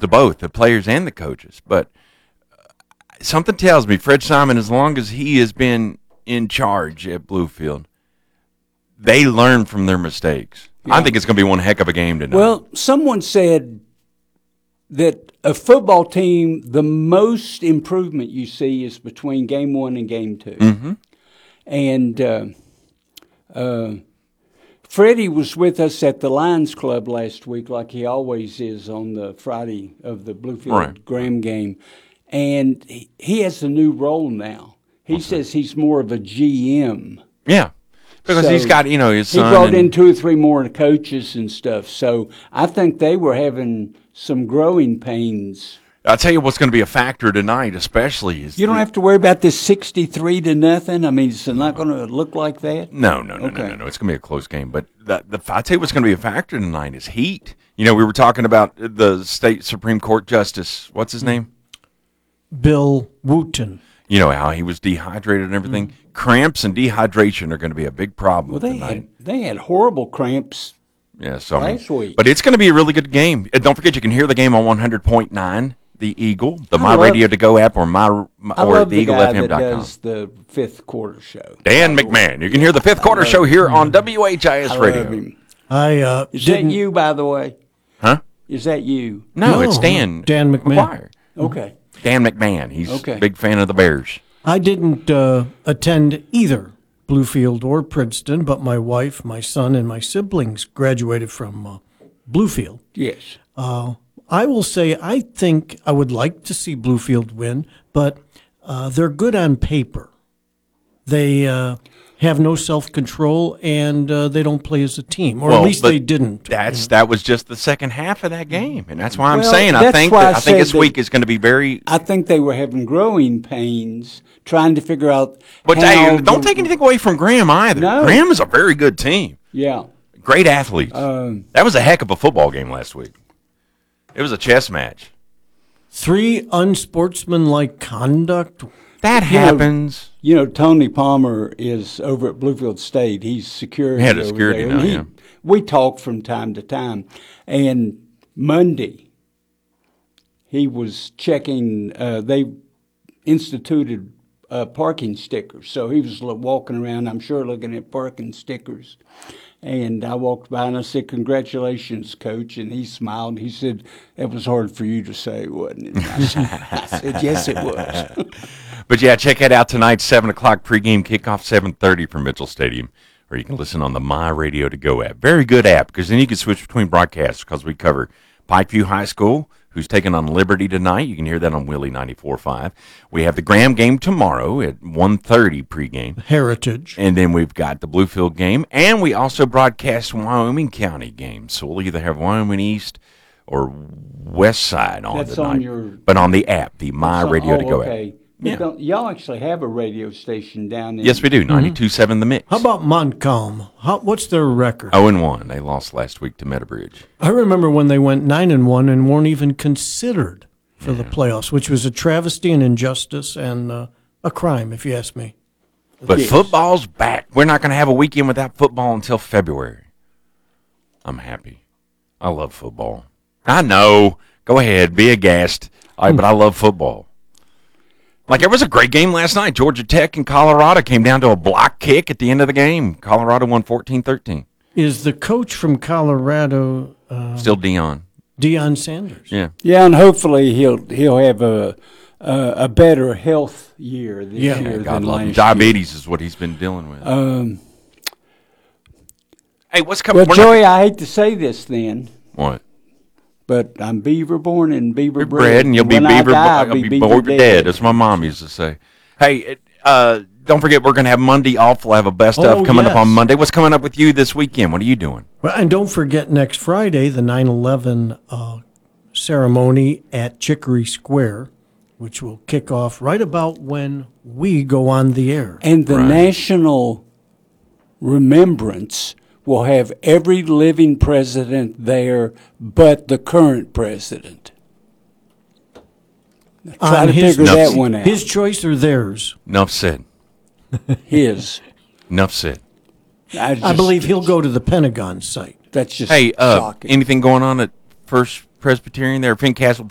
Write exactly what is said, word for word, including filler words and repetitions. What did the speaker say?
to both the players and the coaches. But something tells me Fred Simon, as long as he has been in charge at Bluefield, they learn from their mistakes. Yeah. I think it's going to be one heck of a game tonight. Well, someone said that a football team, the most improvement you see is between game one and game two. Mm-hmm. And uh, uh, Freddie was with us at the Lions Club last week, like he always is on the Friday of the Bluefield right. Graham game. And he, he has a new role now. He What's says that? He's more of a G M. Yeah. Because so he's got, you know, his son. He brought and, in two or three more coaches and stuff. So I think they were having some growing pains. I'll tell you what's going to be a factor tonight, especially. Is you don't the, have to worry about this sixty-three to nothing. I mean, it's not going to look like that. No, no, no, okay. no, no, no. It's going to be a close game. But the, the, I'll tell you what's going to be a factor tonight is heat. You know, we were talking about the state Supreme Court Justice. What's his name? Bill Wooten. You know, how he was dehydrated and everything. Mm. Cramps and dehydration are going to be a big problem well, they tonight. Had, they had horrible cramps yeah, so, last I mean, week. But it's going to be a really good game. And don't forget, you can hear the game on one hundred point nine, the Eagle, the I My love, Radio to Go app, or my, my I or love the the eagle guy f m dot com. That does the fifth quarter show. Dan McMahon. You can hear the fifth quarter show here on W H I S I Radio. Love him. I, uh, Is that you, by the way? Huh? Is that you? No, no it's Dan. Dan McMahon. McGuire. Okay. Dan McMahon. He's okay. a big fan of the Bears. I didn't uh, attend either Bluefield or Princeton, but my wife, my son, and my siblings graduated from uh, Bluefield. Yes. Uh, I will say I think I would like to see Bluefield win, but uh, they're good on paper. They uh, have no self-control, and uh, they don't play as a team, or well, at least they didn't. That's you know? That was just the second half of that game, and that's why I'm well, saying I think that, I, I think this week is going to be very. I think they were having growing pains trying to figure out. But how hey, don't take anything away from Graham either. No. Graham is a very good team. Yeah. Great athletes. Um, that was a heck of a football game last week. It was a chess match. Three unsportsmanlike conduct. That you happens. Know, you know, Tony Palmer is over at Bluefield State. He's security. Head of over security there. now, he, yeah. We talk from time to time. And Monday, he was checking, uh, they instituted uh, parking stickers. So he was walking around, I'm sure, looking at parking stickers. And I walked by and I said, "Congratulations, Coach." And he smiled. He said, "It was hard for you to say, wasn't it?" I said, I said "Yes, it was." But yeah, check it out tonight, seven o'clock pregame kickoff, seven thirty from Mitchell Stadium, or you can listen on the My Radio to Go app. Very good app, because then you can switch between broadcasts, because we cover Pikeview High School, who's taking on Liberty tonight. You can hear that on Willie ninety-four point five. We have the Graham game tomorrow at one thirty pregame. Heritage. And then we've got the Bluefield game, and we also broadcast Wyoming County games. So we'll either have Wyoming East or West Side on That's tonight. on your, but on the app, the My Radio oh, to Go okay. app. Yeah. Don't, y'all actually have a radio station down there. Yes, we do. ninety-two point seven mm-hmm. The Mix. How about Montcalm? How, what's their record? oh and one. They lost last week to Meadowbridge. I remember when they went nine and one and weren't even considered for yeah. the playoffs, which was a travesty, an injustice, and uh, a crime, if you ask me. But yes. football's back. We're not going to have a weekend without football until February. I'm happy. I love football. I know. Go ahead. Be a guest. All right, but I love football. Like, it was a great game last night. Georgia Tech and Colorado came down to a block kick at the end of the game. Colorado won fourteen thirteen. Is the coach from Colorado uh, still Deion? Deion Sanders. Yeah. Yeah, and hopefully he'll he'll have a a, a better health year this yeah. year yeah, God than love him. last Diabetes year. is what he's been dealing with. Um, hey, what's coming? Well, Joey, not... I hate to say this then. What? But I'm Beaver born and Beaver You're bred. bred, and you'll be when Beaver, die, I'll be be Beaver Beaver dead. dead. That's what my mom used to say. Hey, uh, don't forget we're going to have Monday off. We'll have a best oh, of coming yes. up on Monday. What's coming up with you this weekend? What are you doing? Well, and don't forget next Friday, the nine eleven uh, ceremony at Chicory Square, which will kick off right about when we go on the air. And the Right. national remembrance will have every living president there but the current president. Now, try On to his, figure that his- one out. His choice or theirs? Enough said. His. Enough said. I, just, I believe he'll go to the Pentagon site. That's just Hey, uh, shocking. anything going on at First Presbyterian there, Fincastle